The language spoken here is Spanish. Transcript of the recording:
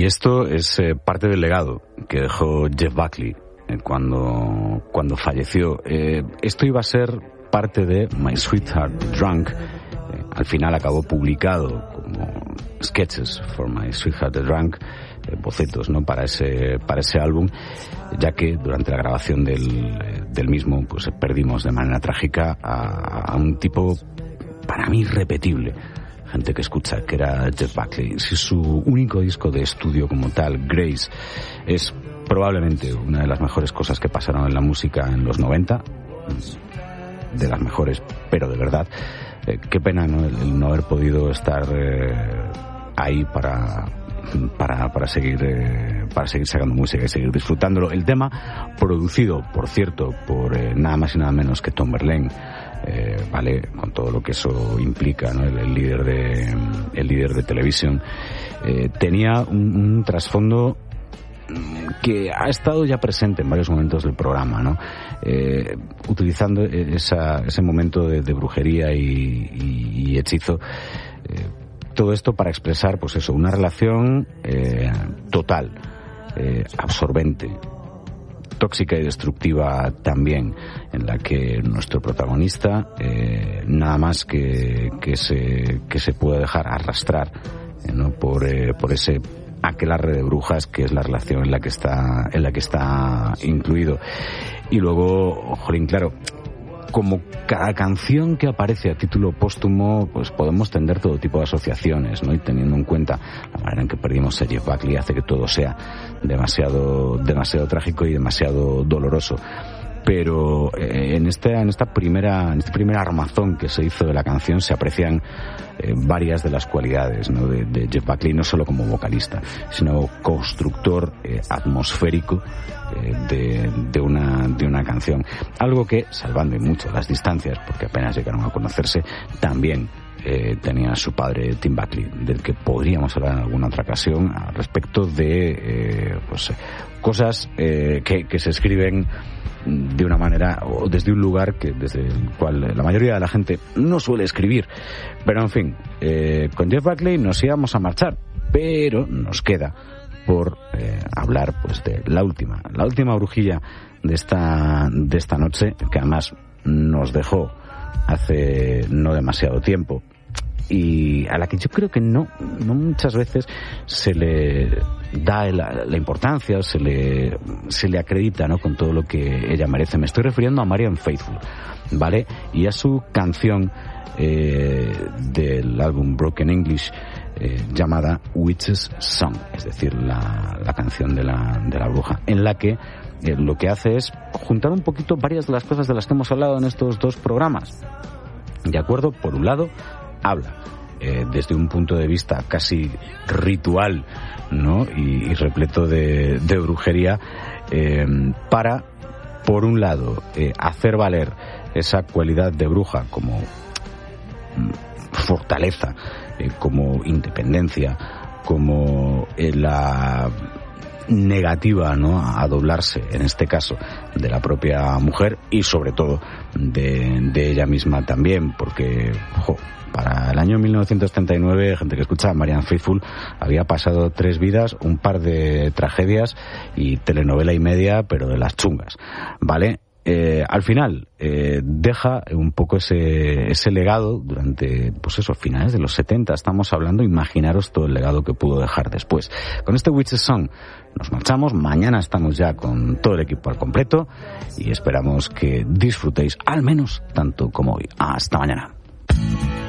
esto es parte del legado que dejó Jeff Buckley cuando falleció. Esto iba a ser parte de My Sweetheart Drunk. Al final acabó publicado como Sketches for My Sweetheart Drunk, bocetos, ¿no?, para ese álbum, ya que durante la grabación del mismo pues perdimos de manera trágica a un tipo para mí irrepetible. Gente que escucha, que era Jeff Buckley. Si su único disco de estudio como tal, Grace, es probablemente una de las mejores cosas que pasaron en la música en los 90, de las mejores, pero de verdad, qué pena, ¿no?, el no haber podido estar ahí para seguir sacando música y seguir disfrutándolo. El tema, producido, por cierto, por nada más y nada menos que Tom Verlaine, vale, con todo lo que eso implica, ¿no?, el líder de televisión, tenía un trasfondo que ha estado ya presente en varios momentos del programa, ¿no? Utilizando ese momento de brujería y hechizo, todo esto para expresar, pues eso, una relación total, absorbente, tóxica y destructiva también, en la que nuestro protagonista nada más que se puede dejar arrastrar, ¿no?, por ese aquelarre de brujas que es la relación en la que está incluido. Y luego, jolín, claro, como cada canción que aparece a título póstumo, pues podemos tender todo tipo de asociaciones, ¿no? Y teniendo en cuenta la manera en que perdimos a Jeff Buckley, hace que todo sea demasiado trágico y demasiado doloroso. Pero en este primer armazón que se hizo de la canción se aprecian varias de las cualidades, ¿no?, de Jeff Buckley, no solo como vocalista, sino constructor atmosférico de una canción. Algo que, salvando mucho las distancias, porque apenas llegaron a conocerse, también tenía a su padre Tim Buckley, del que podríamos hablar en alguna otra ocasión al respecto de cosas que se escriben de una manera o desde un lugar desde el cual la mayoría de la gente no suele escribir. Pero en fin, con Jeff Buckley nos íbamos a marchar, pero nos queda por hablar pues de la última brujilla de esta noche, que además nos dejó hace no demasiado tiempo y a la que yo creo que no muchas veces se le da la importancia o se le acredita, ¿no?, con todo lo que ella merece. Me estoy refiriendo a Marianne Faithfull, ¿vale? Y a su canción del álbum Broken English, llamada Witch's Song, es decir, la canción de la bruja, en la que lo que hace es juntar un poquito varias de las cosas de las que hemos hablado en estos dos programas. ¿De acuerdo? Por un lado, habla desde un punto de vista casi ritual, ¿no?, y repleto de brujería, para, por un lado, hacer valer esa cualidad de bruja como fortaleza, como independencia, como la negativa, ¿no?, a doblarse, en este caso, de la propia mujer y sobre todo de ella misma también, porque para el año 1939, gente que escucha a Marianne Faithfull había pasado 3 vidas, un par de tragedias y telenovela y media, pero de las chungas, ¿vale? Al final deja un poco ese legado durante, pues eso, finales de los 70, estamos hablando, imaginaros todo el legado que pudo dejar después. Con este Witch's Song nos marchamos, mañana estamos ya con todo el equipo al completo y esperamos que disfrutéis al menos tanto como hoy. Hasta mañana.